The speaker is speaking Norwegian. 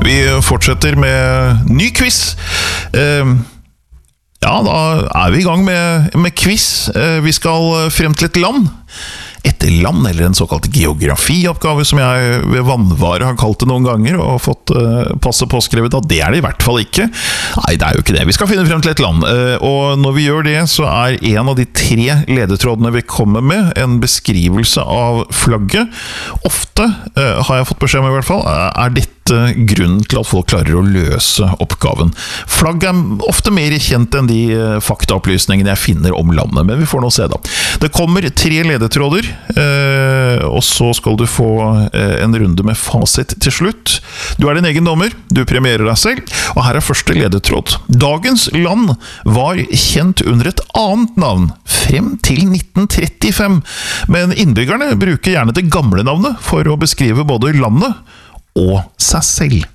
Vi fortsetter med ny quiz. Ja, da vi I gang med quiz. Vi skal frem til et land. Et land, eller en såkalt geografioppgave, som jeg ved vannvare har kalt det noen ganger, og fått passet påskrevet at det det I hvert fall ikke. Nei, det jo ikke det. Vi skal finne frem til et land. Og når vi gjør det, så en av de 3 ledetrådene vi kommer med, en beskrivelse av flagget. Ofte, har jeg fått beskjed om I hvert fall, dette grunnen til at folk klarer å løse oppgaven. Flagg ofte mer kjent enn de faktaopplysningene jeg finner om landet, men vi får nå se da. Det kommer 3 ledetråder, og så skal du få en runde med fasit til slutt. Du din egen dommer, du premierer deg selv, og her første ledetråd. Dagens land var kjent under et annet navn frem til 1935, men innbyggerne bruker gjerne det gamle navnet for å beskrive både landet og seg selv.